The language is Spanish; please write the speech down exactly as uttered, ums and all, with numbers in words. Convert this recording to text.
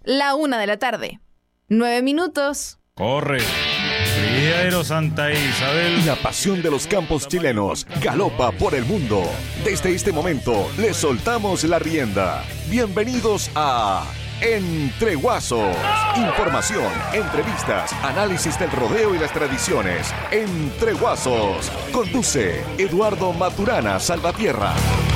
la una de la tarde. Nueve minutos. Corre. Criadero Santa Isabel. La pasión de los campos chilenos galopa por el mundo. Desde este momento les soltamos la rienda. Bienvenidos a Entre Guasos. Información, entrevistas, análisis del rodeo y las tradiciones. Entre Guasos. Conduce Eduardo Maturana Salvatierra.